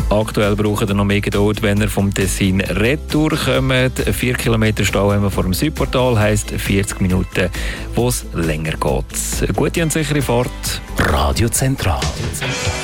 Aktuell braucht ihr noch mehr Geduld, wenn ihr vom Tessin retour kommt. 4 Kilometer Stau haben wir vor dem Südportal, heisst 40 Minuten, wo es länger geht. Eine gute und sichere Fahrt. Radio Zentral.